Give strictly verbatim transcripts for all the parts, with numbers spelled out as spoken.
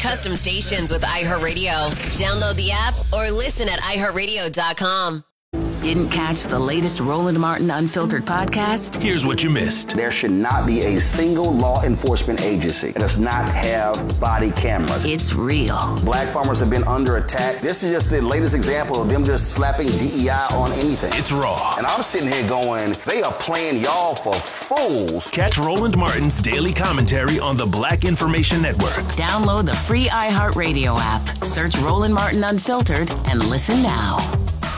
custom stations with iHeartRadio. Download the app or listen at i heart radio dot com. Didn't catch the latest Roland Martin Unfiltered podcast? Here's what you missed. There should not be a single law enforcement agency that does not have body cameras. It's real. Black farmers have been under attack. This is just the latest example of them just slapping D E I on anything. It's raw. And I'm sitting here going, they are playing y'all for fools. Catch Roland Martin's daily commentary on the Black Information Network. Download the free iHeartRadio app. Search Roland Martin Unfiltered and listen now.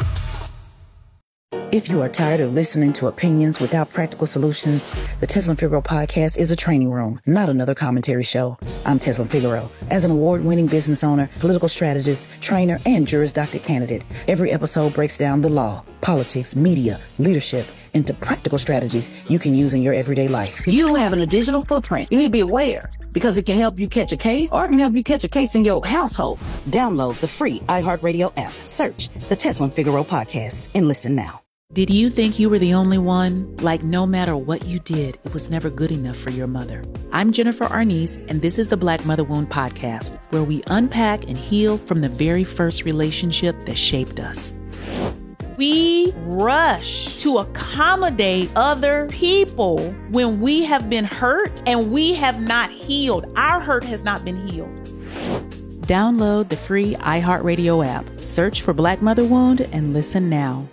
If you are tired of listening to opinions without practical solutions, the Teslin Figaro podcast is a training room, not another commentary show. I'm Teslin Figaro. As an award-winning business owner, political strategist, trainer, and Juris Doctor candidate, every episode breaks down the law, politics, media, leadership, into practical strategies you can use in your everyday life. You having a digital footprint. You need to be aware because it can help you catch a case or it can help you catch a case in your household. Download the free iHeartRadio app. Search the Teslin Figaro podcast and listen now. Did you think you were the only one? Like no matter what you did, it was never good enough for your mother. I'm Jennifer Arnice, and this is the Black Mother Wound Podcast, where we unpack and heal from the very first relationship that shaped us. We rush to accommodate other people when we have been hurt and we have not healed. Our hurt has not been healed. Download the free iHeartRadio app. Search for Black Mother Wound and listen now.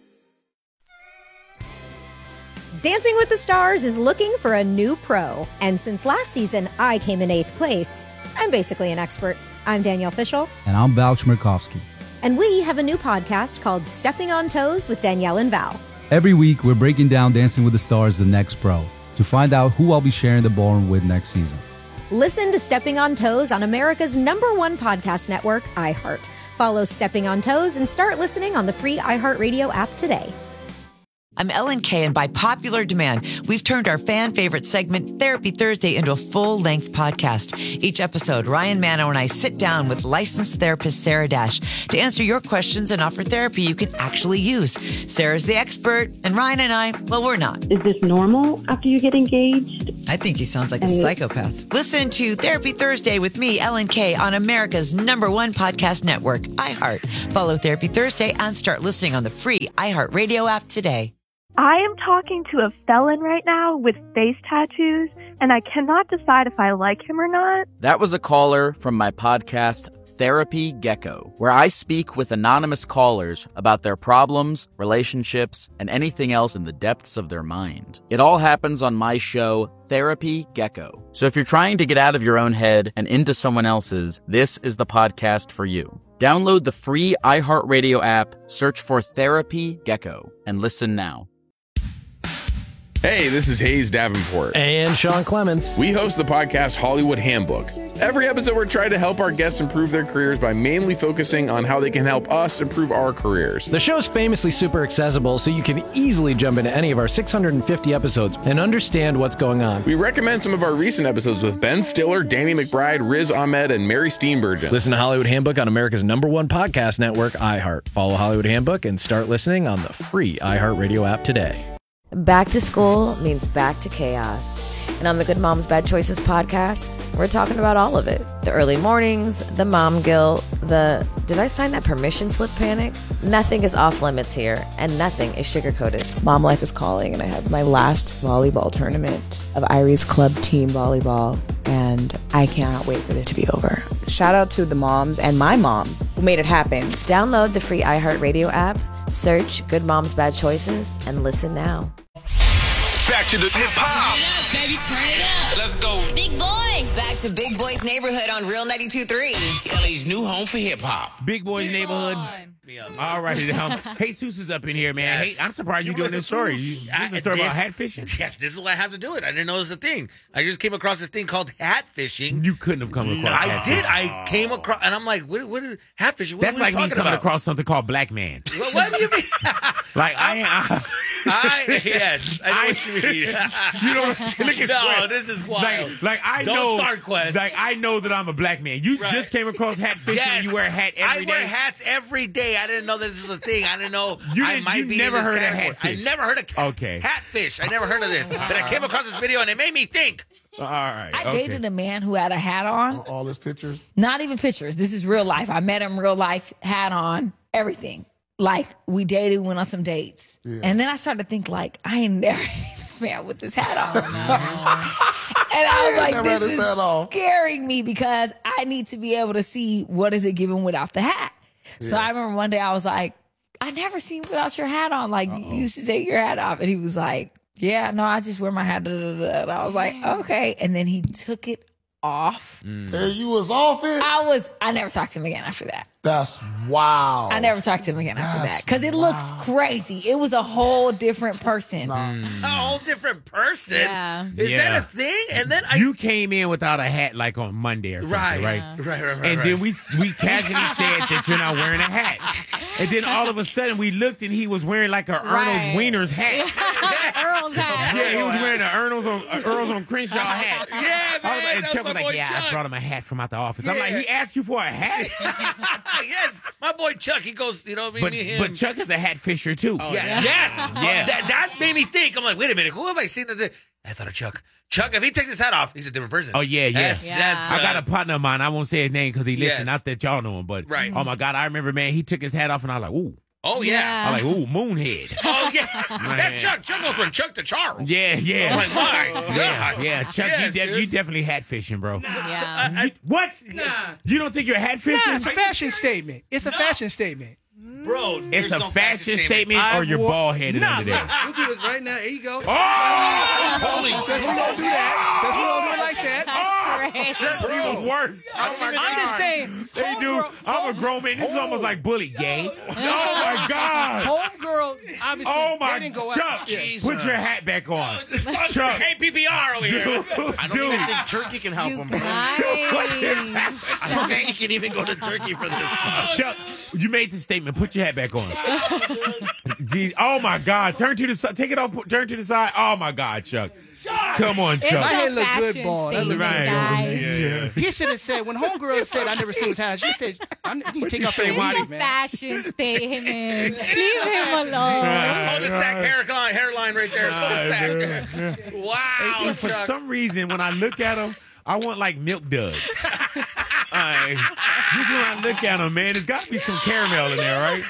Dancing with the Stars is looking for a new pro. And since last season, I came in eighth place. I'm basically an expert. I'm Danielle Fishel. And I'm Val Chmerkovskiy. And we have a new podcast called Stepping on Toes with Danielle and Val. Every week, we're breaking down Dancing with the Stars, the next pro, to find out who I'll be sharing the ballroom with next season. Listen to Stepping on Toes on America's number one podcast network, iHeart. Follow Stepping on Toes and start listening on the free iHeartRadio app today. I'm Ellen Kay, and by popular demand, we've turned our fan favorite segment, Therapy Thursday, into a full-length podcast. Each episode, Ryan Mano and I sit down with licensed therapist Sarah Dash to answer your questions and offer therapy you can actually use. Sarah's the expert, and Ryan and I, well, we're not. Is this normal after you get engaged? I think he sounds like a psychopath. Listen to Therapy Thursday with me, Ellen Kay, on America's number one podcast network, iHeart. Follow Therapy Thursday and start listening on the free iHeartRadio app today. I am talking to a felon right now with face tattoos, and I cannot decide if I like him or not. That was a caller from my podcast, Therapy Gecko, where I speak with anonymous callers about their problems, relationships, and anything else in the depths of their mind. It all happens on my show, Therapy Gecko. So if you're trying to get out of your own head and into someone else's, this is the podcast for you. Download the free iHeartRadio app, search for Therapy Gecko, and listen now. Hey, this is Hayes Davenport. And Sean Clements. We host the podcast Hollywood Handbook. Every episode, we're trying to help our guests improve their careers by mainly focusing on how they can help us improve our careers. The show's famously super accessible, so you can easily jump into any of our six hundred fifty episodes and understand what's going on. We recommend some of our recent episodes with Ben Stiller, Danny McBride, Riz Ahmed, and Mary Steenburgen. Listen to Hollywood Handbook on America's number one podcast network, iHeart. Follow Hollywood Handbook and start listening on the free iHeartRadio app today. Back to school means back to chaos. And on the Good Moms Bad Choices podcast, we're talking about all of it. The early mornings, the mom guilt, the did I sign that permission slip panic? Nothing is off limits here, and nothing is sugar-coated. Mom life is calling, and I have my last volleyball tournament of Irie's club team volleyball, and I cannot wait for it to be over. Shout out to the moms and my mom who made it happen. Download the free iHeartRadio app, search Good Moms Bad Choices, and listen now. Back to the hip hop. Turn it up, baby, turn it up. Let's go. Big Boy. Back to Big Boy's Neighborhood on Real ninety-two point three. L A's new home for hip hop. Big Boy's Big Neighborhood. Boy. All right, now, Jesus is up in here, man. Yes. Hey, I'm surprised you're doing this story. You, this is a story this, about hat fishing. Yes, this is why I have to do it. I didn't know it was a thing. I just came across this thing called hat fishing. You couldn't have come across. No, hat I did. Fishing. I came across, and I'm like, what? What? Hat fishing? What, That's what like are you me talking coming about? across something called black man. What, what do you mean? Like I, I, I yes, I know I, what you mean. You know what I'm saying? Look at No, Quest. this is wild. Like, like I Don't know, start, Quest. Like I know that I'm a black man. You Right. just came across hat fishing. Yes. And you wear a hat every I day. wear hats every day. I didn't know that this was a thing. I didn't know You I didn't- might you be never in this heard of category. hatfish. I never heard of cat, Okay. hatfish. I never heard of this. But I came across this video and it made me think. All right. I okay. dated a man who had a hat on. All his pictures? Not even pictures. This is real life. I met him real life, hat on, everything. Like, we dated, went on some dates. Yeah. And then I started to think, like, I ain't never seen this man with this hat on. And I was like, Never had this his is hat on. scaring me because I need to be able to see what is it giving without the hat. So Yeah. I remember one day I was like, I never seen you without your hat on. Like, you should take your hat off. And he was like, yeah, no, I just wear my hat. Da, da, da. And I was like, okay. And then he took it off. And you was off it? I was, I never talked to him again after that. That's wow. I never talked to him again after That's that because it looks crazy. It was a whole different person. A whole different person. Yeah. Is Yeah. that a thing? And then I You came in without a hat like on Monday or something, Right. right? Yeah. Right, right, right, And right. then we we casually said that you're not wearing a hat. And then all of a sudden we looked and he was wearing like a Ernest Right. Wieners hat. Earl's hat. Yeah, he was wearing an Earl's on uh, Earl's on Crenshaw hat. Yeah, I was man, like, and that's Chuck my was like, boy yeah, I Chuck. brought him a hat from out the office. I'm like, Yeah. he asked you for a hat? yes, my boy Chuck. He goes, you know, me, But me, him. but Chuck is a hat fisher too. yeah. Yes. Yeah. That, that made me think. I'm like, wait a minute. Who have I seen that? I thought of Chuck. Chuck, if he takes his hat off, he's a different person. Oh yeah, yeah. That's, that's, uh, I got a partner of mine. I won't say his name because he listens. Yes. Not that y'all know him, but Right. oh my God, I remember, man. He took his hat off, and I was like, ooh. Oh yeah. I was like, ooh, Moonhead. Oh yeah. Man. That Chuck. Chuck goes from Chuck to Charles. Yeah, yeah. I'm like, my Yeah, God. yeah. Chuck, Yes, you, de- dude. you definitely hat fishing, bro. Yeah. You- what? Nah. You don't think you're hat fishing? Nah, it's a fashion statement. It's a fashion statement. Bro, It's there's a no fashion statement, or I you're wore- bald headed nah, under there. We'll do this right now. There you go. Oh! Holy Since we don't do that. Since we don't do it like that. That's even worse. Oh my I'm God. just saying. They do. I'm a grown man. This is almost like bully game. Oh my God. Homegirl, obviously, Oh my they didn't go Chuck, out. Yeah. put your hat back on. Chuck. Hey, P P R over here. Dude, I don't dude. even think Turkey can help him, bro. Nice. I don't think he can even go to Turkey for this. Chuck, you made the statement. Put your hat back on. Jeez, oh my God. Turn to the side. Take it off. Turn to the side. Oh my God, Chuck. Come on, It's Chuck. My a head look good, fashion ball. That look statement, good. guys. Yeah, yeah. He should have said, when homegirl said, I never seen his hat, she said, I need to What'd take you off say, your Wadi? weave, It's a man. fashion statement. Leave him alone. Cul-de-sac hairline, hairline right there. Cul-de-sac. Hey, Wow, dude, for Chuck. some reason, when I look at him, I want like milk duds. I, just when I look at him, man, there's got to be some caramel in there, right?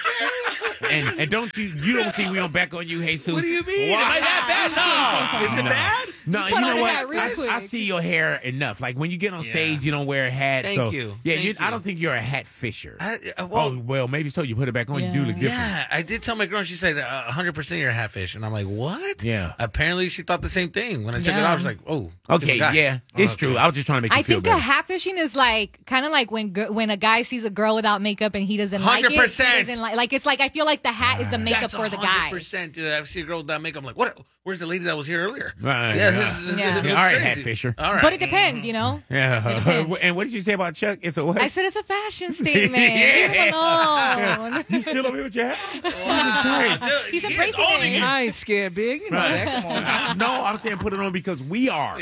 And and don't you you don't think we don't back on you, Jesus? What do you mean? Am I that bad? No. Is it No. bad? No, You you put know on a what? hat real I, quick. I see your hair enough. Like when you get on stage, you don't wear a hat. Thank so, you. Yeah, Thank you, I you. don't think you're a hat fisher. I, uh, well, oh well, maybe so. You put it back on, you do look different. yeah, I did tell my girl. She said uh, one hundred percent you're a hat fish, and I'm like, what? Yeah. Apparently, she thought the same thing. When I checked it Yeah. out, I was like, oh, Okay, different guy. yeah, it's Okay. true. I was just trying to make you I feel think better. a hat fishing is like kind of like when gir- when a guy sees a girl without makeup and he doesn't like it. one hundred percent. He doesn't like, like it's like I feel like the hat is the makeup That's for the one hundred guy. percent, dude. I see a girl without makeup. I'm like, what? Where's the lady that was here earlier? Right, Yeah, yeah. this is, Yeah. it Yeah, looks all right, crazy. hat fisher. All right. But it depends, you know. It Yeah. depends. And what did you say about Chuck? It's a what? I said it's a fashion statement. Yeah. Leave him alone. You still over here with your hat? Wow. Dude, He's he is embracing owning it. I ain't scared, big. You know Right. that. Come on. Uh, no, I'm saying put it on because we are. All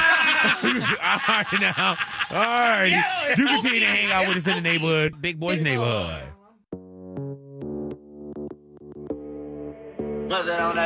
right, now. All right. Yeah, you continue to hang out with us in the neighborhood, Big Boys Neighborhood.